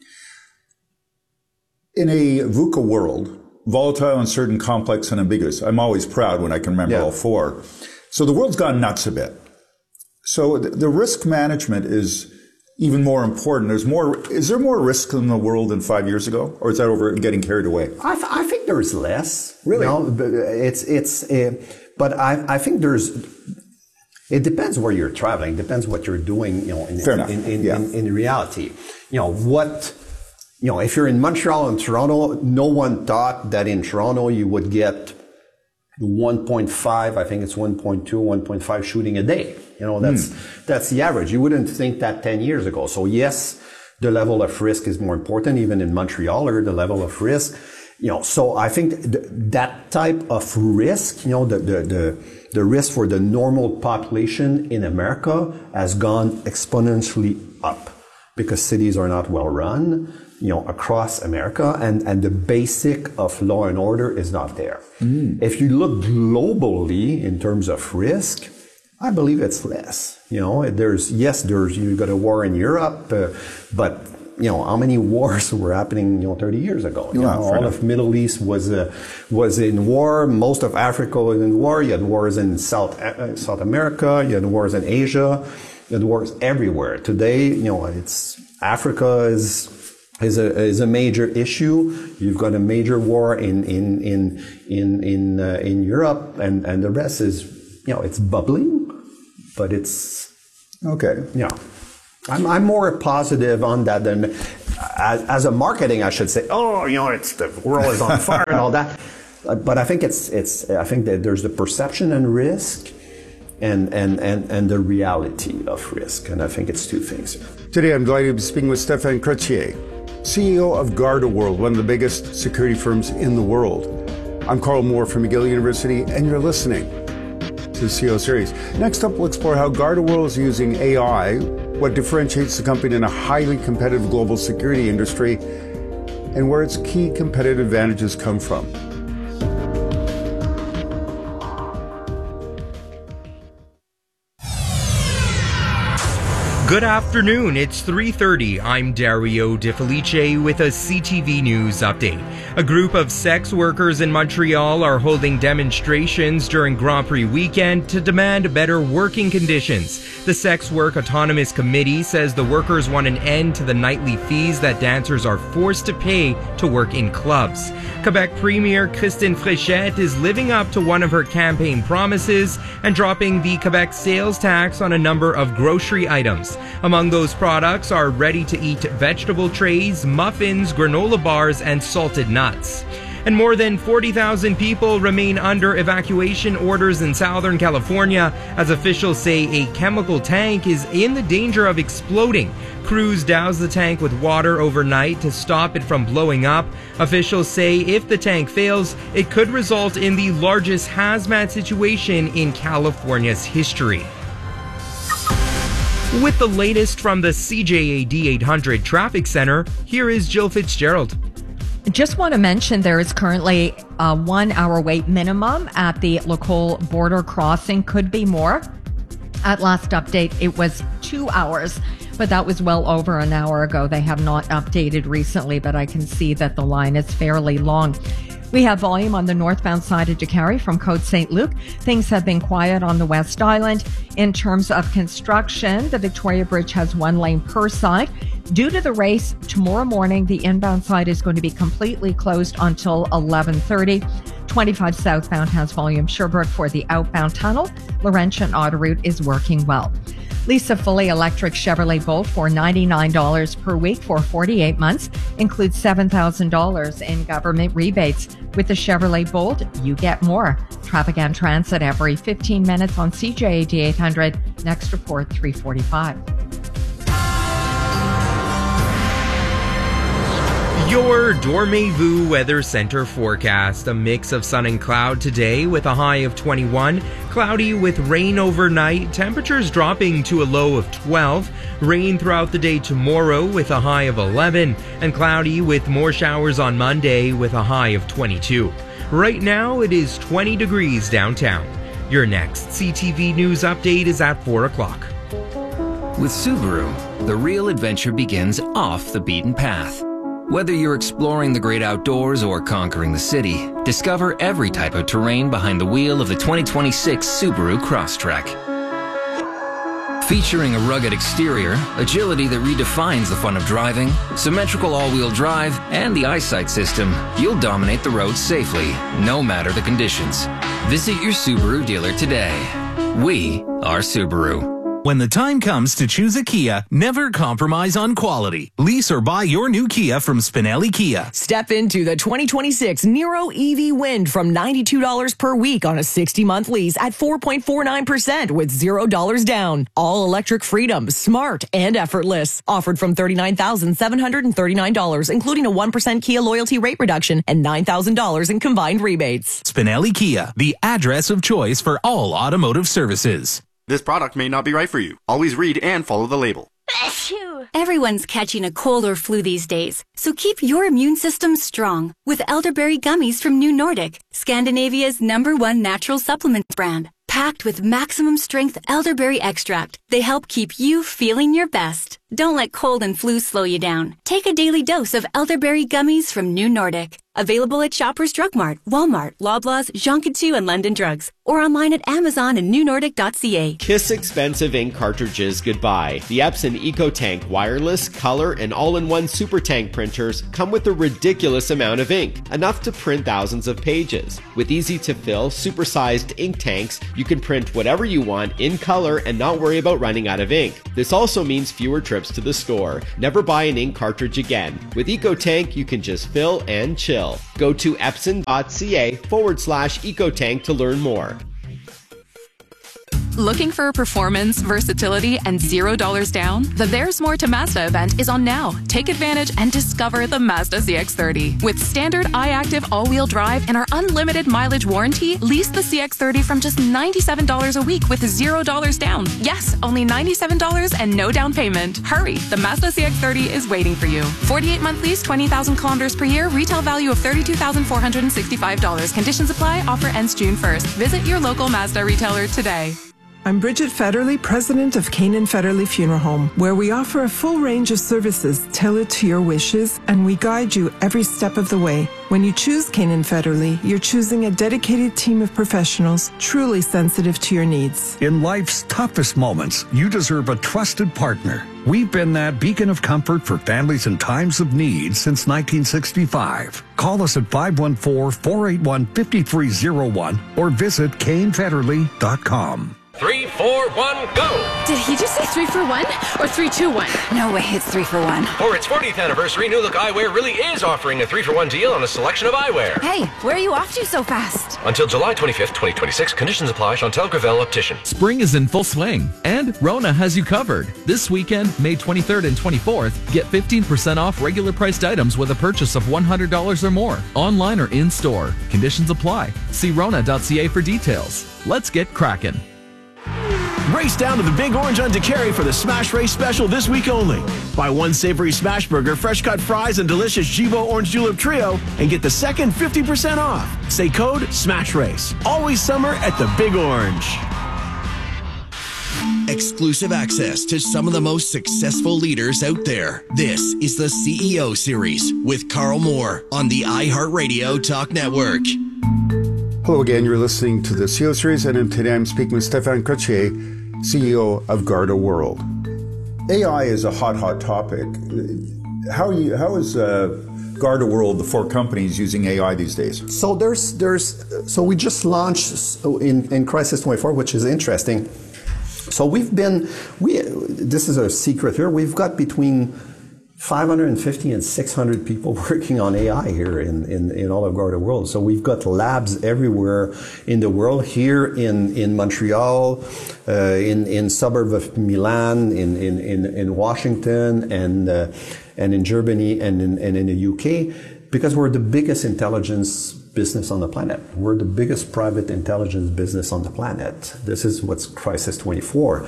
In a VUCA world, volatile, uncertain, complex, and ambiguous. I'm always proud when I can remember yeah. all four. So the world's gone nuts a bit. So the, the risk management is even more important. There's more. Is there more risk in the world than five years ago, or is that over getting carried away? I, th- I think there's less. Really? You know, it's it's. Uh, but I I think there's. It depends where you're traveling. It depends what you're doing. You know, in Fair in, enough. in, in, yeah. in, in reality, you know what. You know, if you're in Montreal and Toronto, no one thought that in Toronto you would get one point five, I think it's one point two, one point five shooting a day. You know, that's mm. that's the average. You wouldn't think that ten years ago. So yes, the level of risk is more important, even in Montreal, or the level of risk. You know, so I think th- that type of risk, you know, the, the, the, the risk for the normal population in America has gone exponentially up because cities are not well run, you know, across America, and, and the basic of law and order is not there. Mm. If you look globally in terms of risk, I believe it's less. You know, there's, yes, there's, you've got a war in Europe, uh, but you know, how many wars were happening, you know, thirty years ago? You Yeah, know, fair all enough. of Middle East was uh, was in war. Most of Africa was in war. You had wars in South uh, South America. You had wars in Asia. You had wars everywhere. Today, you know, it's Africa is is a is a major issue. You've got a major war in in in in in uh, in Europe, and and the rest is, you know, it's bubbling, but it's okay. Yeah. I'm, I'm more positive on that than as, as a marketing, I should say, oh, you know, it's the world is on fire and all that. But I think it's, it's, I think that there's the perception and risk and, and, and, and the reality of risk. And I think it's two things. Today, I'm delighted to be speaking with Stéphane Chrétien, C E O of GardaWorld, one of the biggest security firms in the world. I'm Carl Moore from McGill University, and you're listening to the C E O Series. Next up, we'll explore how GardaWorld is using A I, what differentiates the company in a highly competitive global security industry, and where its key competitive advantages come from. Good afternoon, it's three thirty. I'm Dario De Felice with a C T V News update. A group of sex workers in Montreal are holding demonstrations during Grand Prix weekend to demand better working conditions. The Sex Work Autonomous Committee says the workers want an end to the nightly fees that dancers are forced to pay to work in clubs. Quebec Premier Christine Fréchette is living up to one of her campaign promises and dropping the Quebec sales tax on a number of grocery items. Among those products are ready-to-eat vegetable trays, muffins, granola bars, and salted nuts. And more than forty thousand people remain under evacuation orders in Southern California as officials say a chemical tank is in the danger of exploding. Crews douse the tank with water overnight to stop it from blowing up. Officials say if the tank fails, it could result in the largest hazmat situation in California's history. With the latest from the C J A D eight hundred Traffic Center, here is Jill Fitzgerald. Just want to mention there is currently a one hour wait minimum at the Lacole border crossing. Could be more. At last update, it was two hours, but that was well over an hour ago. They have not updated recently, but I can see that the line is fairly long. We have volume on the northbound side of Décarie from Côte Saint-Luc. Things have been quiet on the West Island. In terms of construction, the Victoria Bridge has one lane per side. Due to the race, tomorrow morning, the inbound side is going to be completely closed until eleven thirty. twenty-five southbound has volume Sherbrooke for the outbound tunnel. Laurentian auto route is working well. Lease a fully electric Chevrolet Bolt for ninety-nine dollars per week for forty-eight months. Includes seven thousand dollars in government rebates. With the Chevrolet Bolt, you get more. Traffic and transit every fifteen minutes on C J A D eight hundred. Next report, three forty-five. Your Dormez-vous Weather Center forecast. A mix of sun and cloud today with a high of twenty-one. Cloudy with rain overnight. Temperatures dropping to a low of twelve. Rain throughout the day tomorrow with a high of eleven. And cloudy with more showers on Monday with a high of twenty-two. Right now it is twenty degrees downtown. Your next C T V News update is at four o'clock. With Subaru, the real adventure begins off the beaten path. Whether you're exploring the great outdoors or conquering the city, discover every type of terrain behind the wheel of the twenty twenty-six Subaru Crosstrek. Featuring a rugged exterior, agility that redefines the fun of driving, symmetrical all-wheel drive, and the eyesight system, you'll dominate the roads safely, no matter the conditions. Visit your Subaru dealer today. We are Subaru. When the time comes to choose a Kia, never compromise on quality. Lease or buy your new Kia from Spinelli Kia. Step into the twenty twenty-six Niro E V Wind from ninety-two dollars per week on a sixty-month lease at four point four nine percent with zero dollars down. All electric freedom, smart and effortless. Offered from thirty-nine thousand seven hundred thirty-nine dollars, including a one percent Kia loyalty rate reduction and nine thousand dollars in combined rebates. Spinelli Kia, the address of choice for all automotive services. This product may not be right for you. Always read and follow the label. Everyone's catching a cold or flu these days, so keep your immune system strong with elderberry gummies from New Nordic, Scandinavia's number one natural supplements brand. Packed with maximum strength elderberry extract, they help keep you feeling your best. Don't let cold and flu slow you down. Take a daily dose of elderberry gummies from New Nordic. Available at Shoppers Drug Mart, Walmart, Loblaws, Jean Coutu, and London Drugs. Or online at Amazon and new nordic dot c a. Kiss expensive ink cartridges goodbye. The Epson EcoTank wireless, color, and all-in-one super tank printers come with a ridiculous amount of ink, enough to print thousands of pages. With easy-to-fill, super-sized ink tanks, you can print whatever you want in color and not worry about running out of ink. This also means fewer trips to the store. Never buy an ink cartridge again. With EcoTank, you can just fill and chill. Go to epson dot c a forward slash EcoTank to learn more. Looking for performance, versatility, and zero dollars down? The There's More to Mazda event is on now. Take advantage and discover the Mazda C X thirty. With standard iActive all-wheel drive and our unlimited mileage warranty, lease the C X thirty from just ninety-seven dollars a week with zero dollars down. Yes, only ninety-seven dollars and no down payment. Hurry, the Mazda C X thirty is waiting for you. forty-eight month lease, twenty thousand kilometers per year, retail value of thirty-two thousand four hundred sixty-five dollars. Conditions apply, offer ends June first. Visit your local Mazda retailer today. I'm Bridget Federley, president of Canaan Federley Funeral Home, where we offer a full range of services tailored to your wishes, and we guide you every step of the way. When you choose Canaan Federley, you're choosing a dedicated team of professionals truly sensitive to your needs. In life's toughest moments, you deserve a trusted partner. We've been that beacon of comfort for families in times of need since nineteen sixty-five. Call us at five one four, four eight one, five three zero one or visit kane federley dot com. Three, four, one, go! Did he just say three for one or three, two, one? No way, it's three for one. For its fortieth anniversary, New Look Eyewear really is offering a three for one deal on a selection of eyewear. Hey, where are you off to so fast? Until July twenty-fifth, twenty twenty-six, conditions apply. Chantel Gravel, Optician. Spring is in full swing, and Rona has you covered. This weekend, May twenty-third and twenty-fourth, get fifteen percent off regular priced items with a purchase of one hundred dollars or more, online or in store. Conditions apply. See rona dot c a for details. Let's get cracking. Race down to the Big Orange on DeCary for the Smash Race special this week only. Buy one savory smash burger, fresh cut fries, and delicious Givo Orange Julep Trio, and get the second fifty percent off. Say code SMASH RACE. Always summer at the Big Orange. Exclusive access to some of the most successful leaders out there. This is the C E O Series with Carl Moore on the iHeartRadio Talk Network. Hello again, you're listening to the C E O Series, and today I'm speaking with Stéphane Crottier, C E O of Garda World. A I is a hot, hot topic. How are you, how is uh, Garda World, the four companies, using A I these days? So there's, there's, so we just launched in, in Crisis twenty-four, which is interesting. So we've been, we, this is a secret here, we've got between five hundred fifty and six hundred people working on A I here in, in, in all of Garda World. So we've got labs everywhere in the world, here in, in Montreal, uh, in, in suburb of Milan, in, in, in, in Washington, and, uh, and in Germany, and in, and in the U K, because we're the biggest intelligence business on the planet. We're the biggest private intelligence business on the planet. This is what's Crisis twenty-four.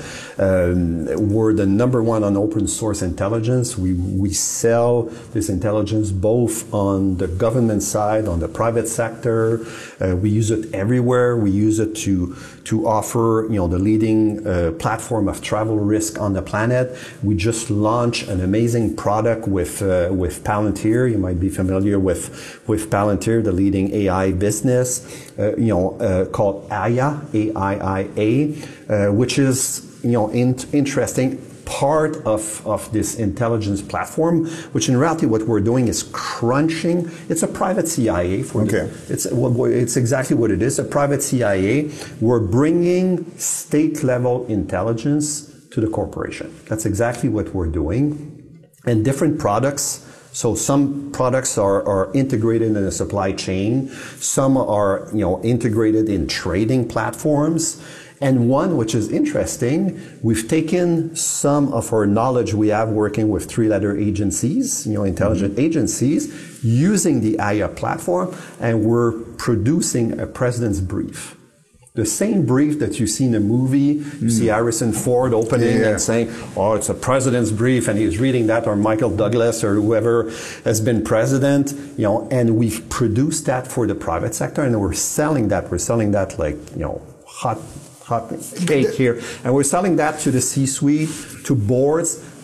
Um, we're the number one on open source intelligence. We, we sell this intelligence both on the government side, on the private sector. Uh, we use it everywhere. We use it to, to offer, you know, the leading uh, platform of travel risk on the planet. We just launched an amazing product with, uh, with Palantir. You might be familiar with, with Palantir, the leading A I business, uh, you know, uh, called Aya, A I I A, uh, which is, you know, in- interesting part of, of this intelligence platform, which in reality what we're doing is crunching. It's a private C I A. For okay. The, it's, well, it's exactly what it is, a private C I A. We're bringing state-level intelligence to the corporation. That's exactly what we're doing. And different products. So some products are, are integrated in a supply chain. Some are, you know, integrated in trading platforms. And one, which is interesting, we've taken some of our knowledge we have working with three-letter agencies, you know, intelligent mm-hmm. agencies, using the Aya platform, and we're producing a president's brief. The same brief that you see in a movie, you mm. see Harrison Ford opening yeah. and saying, oh, it's a president's brief, and he's reading that, or Michael Douglas, or whoever has been president, you know, and we've produced that for the private sector, and we're selling that. We're selling that like, you know, hot, hot cake here. And we're selling that to the C-suite, to boards.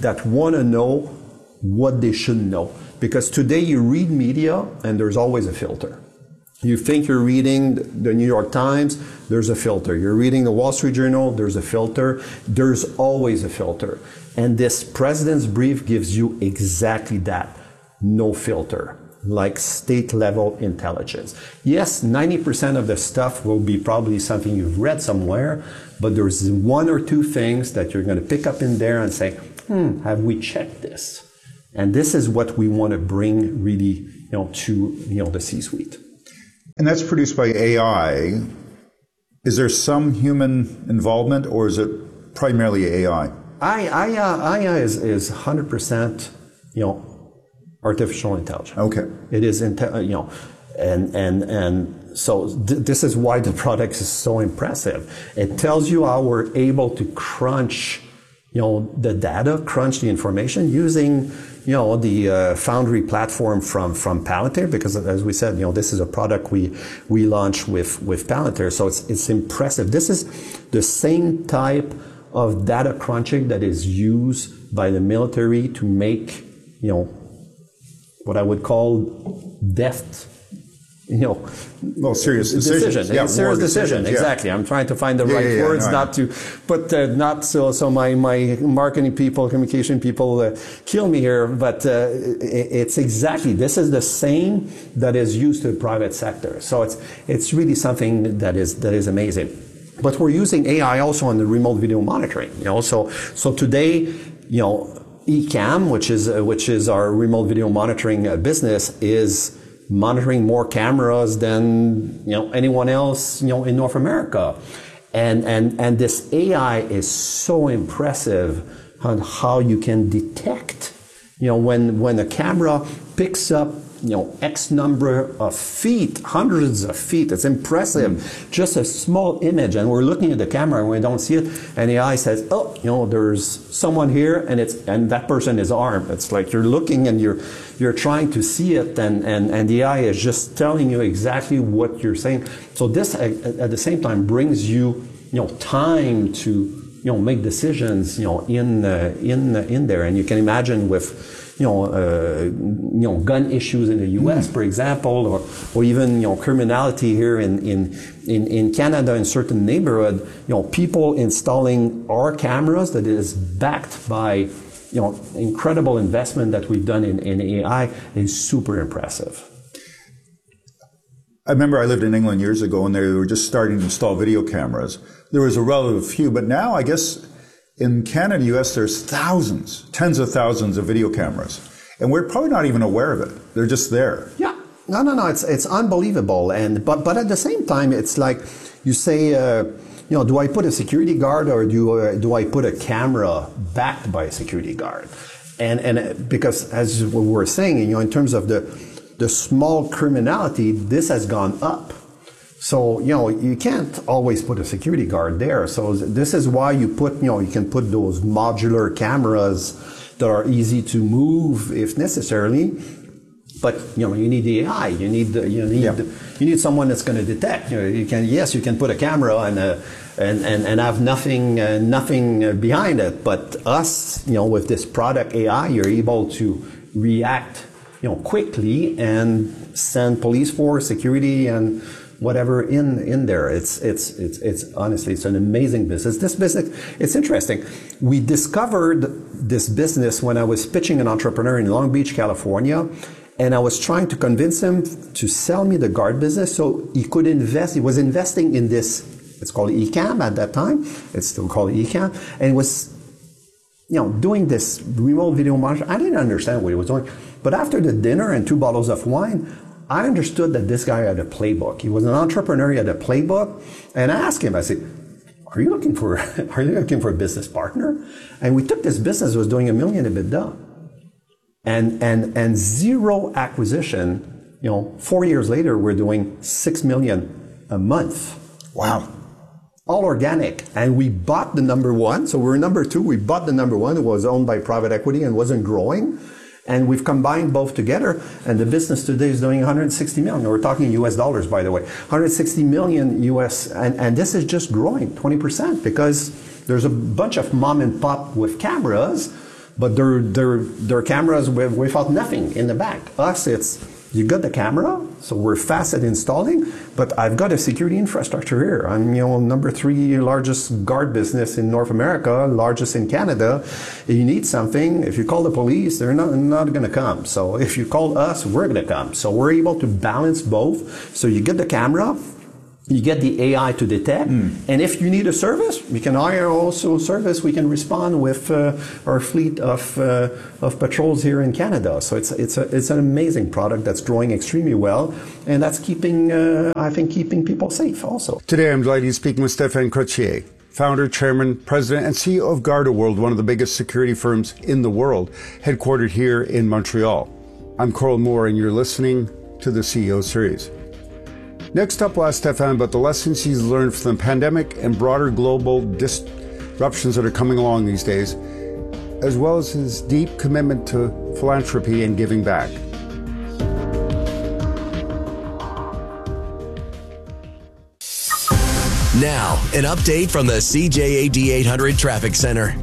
that want to know what they should know. Because today you read media and there's always a filter. You think you're reading the New York Times, there's a filter. You're reading the Wall Street Journal, there's a filter. There's always a filter. And this President's Brief gives you exactly that. No filter. Like state level intelligence. Yes, ninety percent of the stuff will be probably something you've read somewhere, but there's one or two things that you're going to pick up in there and say, hmm, have we checked this? And this is what we want to bring really, you know, to, you know, the C-suite. And that's produced by A I. Is there some human involvement, or is it primarily A I? I, I, uh, A I is, is one hundred percent, you know, artificial intelligence. Okay. It is, inte- you know, and, and, and so th- this is why the product is so impressive. It tells you how we're able to crunch, you know, the data, crunch the information using, you know, the uh, Foundry platform from, from Palantir, because as we said, you know, this is a product we, we launched with, with Palantir. So it's, it's impressive. This is the same type of data crunching that is used by the military to make, you know, what I would call deft, you know, well, serious decisions. Decision. Yeah, serious decisions, decision. yeah. Exactly. I'm trying to find the yeah, right yeah, yeah, words, no, not to, but uh, not so. So my my marketing people, communication people, uh, kill me here. But uh, it's exactly this is the same that is used to the private sector. So it's it's really something that is that is amazing. But we're using A I also on the remote video monitoring. You know, so so today, you know. Ecamm, which is uh, which is our remote video monitoring uh, business, is monitoring more cameras than you know anyone else you know in North America, and and and this A I is so impressive on how you can detect you know when when a camera picks up you know X number of feet, hundreds of feet. It's impressive. Mm. Just a small image, and we're looking at the camera and we don't see it, and the eye says, "Oh, you know, there's someone here, and it's and that person is armed." It's like you're looking and you're you're trying to see it, and and and the eye is just telling you exactly what you're saying. So this at, at the same time brings you you know time to you know make decisions you know in uh, in uh, in there, and you can imagine with. You know, uh, you know, gun issues in the U S, mm. for example, or, or even you know, criminality here in, in in in Canada in certain neighborhood. You know, people installing our cameras that is backed by you know incredible investment that we've done in, in A I is super impressive. I remember I lived in England years ago, and they were just starting to install video cameras. There was a relative few, but now I guess. In Canada, U S, there's thousands, tens of thousands of video cameras, and we're probably not even aware of it. They're just there. Yeah, no, no, no. It's it's unbelievable, and but but at the same time, it's like you say, uh, you know, do I put a security guard or do uh, do I put a camera backed by a security guard? And and because as we were saying, you know, in terms of the the small criminality, this has gone up. So, you know, you can't always put a security guard there. So this is why you put, you know, you can put those modular cameras that are easy to move if necessarily. But, you know, you need the A I. You need, the, you need, yeah. the, you need someone that's going to detect. You know, you can, yes, you can put a camera and, uh, and, and, and have nothing, uh, nothing behind it. But us, you know, with this product A I, you're able to react, you know, quickly and send police force, security, and whatever in in there. It's it's it's it's honestly it's an amazing business. This business, it's interesting. We discovered this business when I was pitching an entrepreneur in Long Beach, California, and I was trying to convince him to sell me the guard business so he could invest. He was investing in this. It's called Ecamm at that time. It's still called Ecamm, and it was you know doing this remote video monitoring. I didn't understand what he was doing, but after the dinner and two bottles of wine, I understood that this guy had a playbook. He was an entrepreneur, he had a playbook. And I asked him, I said, are you looking for, are you looking for a business partner? And we took this business, it was doing a million EBITDA. And, and, and zero acquisition, you know, four years later, we're doing six million a month. Wow. All organic. And we bought the number one. So we're number two. We bought the number one. It was owned by private equity and wasn't growing. And we've combined both together, and the business today is doing one hundred sixty million. We're talking U S dollars, by the way. one hundred sixty million U S, and, and this is just growing twenty percent because there's a bunch of mom and pop with cameras but their their their cameras with, without nothing in the back. Us, it's you got the camera, so we're fast at installing, but I've got a security infrastructure here. I'm, you know, number three largest guard business in North America, largest in Canada. If you need something, if you call the police, they're not, not going to come. So if you call us, we're going to come. So we're able to balance both. So you get the camera, you get the A I to detect, mm. and if you need a service, we can hire also a service. We can respond with uh, our fleet of uh, of patrols here in Canada. So it's it's a, it's an amazing product that's growing extremely well, and that's keeping uh, I think keeping people safe also. Today, I'm delighted to be speaking with Stéphane Crottier, founder, chairman, president, and C E O of GardaWorld, one of the biggest security firms in the world, headquartered here in Montreal. I'm Carl Moore, and you're listening to the C E O Series. Next up, we'll ask Stéphane about the lessons he's learned from the pandemic and broader global disruptions that are coming along these days, as well as his deep commitment to philanthropy and giving back. Now, an update from the C J A D eight hundred Traffic Center.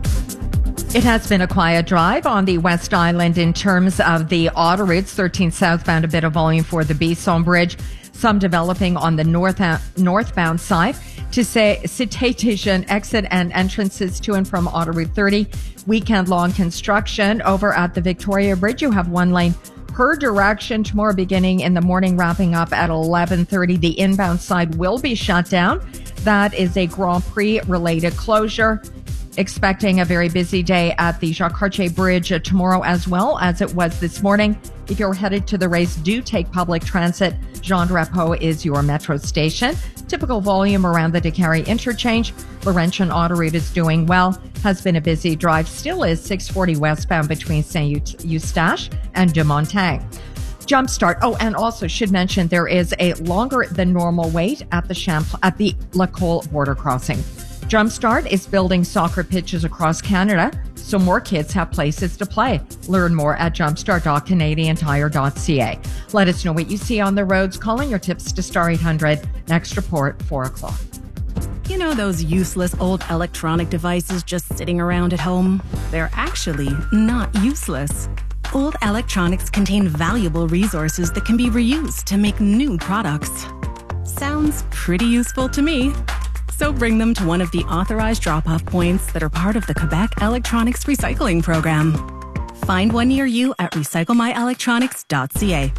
It has been a quiet drive on the West Island in terms of the autoroutes. thirteen southbound, a bit of volume for the Bisson Bridge. Some developing on the north northbound side to say Cité-Tégin exit and entrances to and from Autoroute thirty. Weekend-long construction over at the Victoria Bridge. You have one lane per direction tomorrow beginning in the morning, wrapping up at eleven thirty. The inbound side will be shut down. That is a Grand Prix-related closure. Expecting a very busy day at the Jacques Cartier Bridge uh, tomorrow as well as it was this morning. If you're headed to the race, do take public transit. Jean Drapeau is your metro station. Typical volume around the Décarie interchange. Laurentian Autoroute is doing well. Has been a busy drive. Still is six forty westbound between Saint-Eustache and de Montagne. Jumpstart. Oh, and also should mention there is a longer than normal wait at the Champ- at the Lacolle border crossing. Jumpstart is building soccer pitches across Canada so more kids have places to play. Learn more at jumpstart dot canadian tire dot c a. Let us know what you see on the roads. Calling your tips to star eight hundred. Next report, four o'clock. You know those useless old electronic devices just sitting around at home? They're actually not useless. Old electronics contain valuable resources that can be reused to make new products. Sounds pretty useful to me. So bring them to one of the authorized drop-off points that are part of the Quebec Electronics Recycling Program. Find one near you at recycle my electronics dot c a.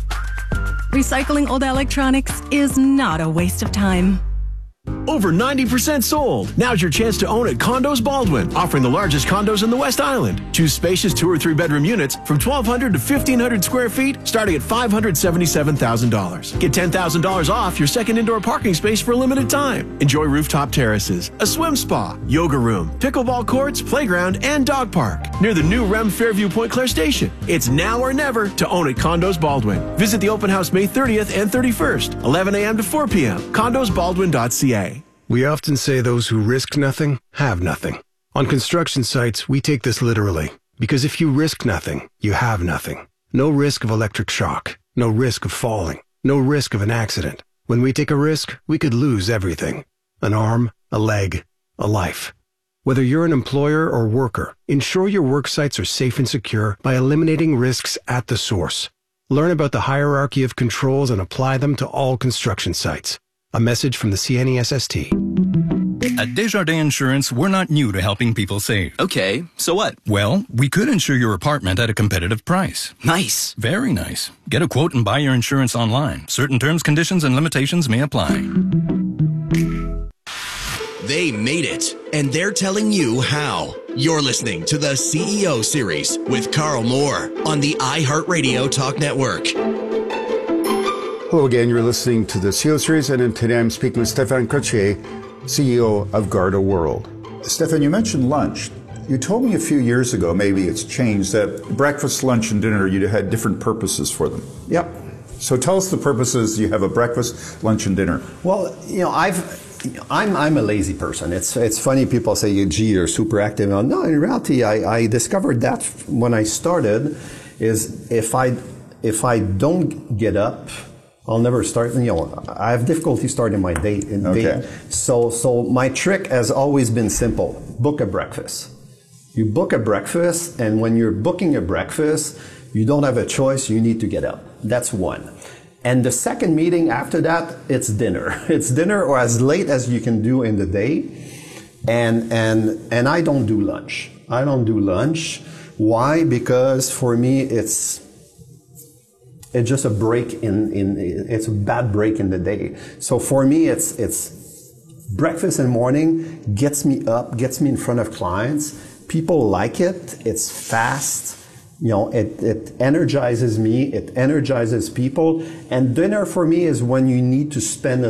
Recycling old electronics is not a waste of time. Over ninety percent sold. Now's your chance to own at Condos Baldwin, offering the largest condos in the West Island. Choose spacious two or three bedroom units from twelve hundred to fifteen hundred square feet, starting at five hundred seventy-seven thousand dollars. Get ten thousand dollars off your second indoor parking space for a limited time. Enjoy rooftop terraces, a swim spa, yoga room, pickleball courts, playground, and dog park near the new Rem Fairview Point Claire station. It's now or never to own at Condos Baldwin. Visit the open house May thirtieth and thirty-first, eleven a.m. to four p.m. condos baldwin dot c a. We often say those who risk nothing have nothing. On construction sites, we take this literally, because if you risk nothing, you have nothing. No risk of electric shock, no risk of falling, no risk of an accident. When we take a risk, we could lose everything. An arm, a leg, a life. Whether you're an employer or worker, ensure your work sites are safe and secure by eliminating risks at the source. Learn about the hierarchy of controls and apply them to all construction sites. A message from the C N E S S T. At Desjardins Insurance, we're not new to helping people save. Okay, so what? Well, we could insure your apartment at a competitive price. Nice. Very nice. Get a quote and buy your insurance online. Certain terms, conditions, and limitations may apply. They made it, and they're telling you how. You're listening to the C E O Series with Carl Moore on the iHeartRadio Talk Network. Hello again, you're listening to the C E O Series, and today I'm speaking with Stéphane Crottier, C E O of GardaWorld. Stéphane, you mentioned lunch. You told me a few years ago, maybe it's changed, that breakfast, lunch, and dinner, you had different purposes for them. Yep. So tell us the purposes you have a breakfast, lunch, and dinner. Well, you know, I've... I'm I'm a lazy person. It's it's funny people say, gee, you're super active. No, in reality, I, I discovered that when I started, is if I if I don't get up, I'll never start. You know, I have difficulty starting my day. In okay. day. So so my trick has always been simple: book a breakfast. You book a breakfast, and when you're booking a breakfast, you don't have a choice, you need to get up. That's one. And the second meeting after that, it's dinner. It's dinner or as late as you can do in the day. And, and, and I don't do lunch. I don't do lunch. Why? Because for me, it's, it's just a break in, in, it's a bad break in the day. So for me, it's, it's breakfast in the morning gets me up, gets me in front of clients. People like it. It's fast. You know, it, it energizes me. It energizes people. And dinner for me is when you need to spend a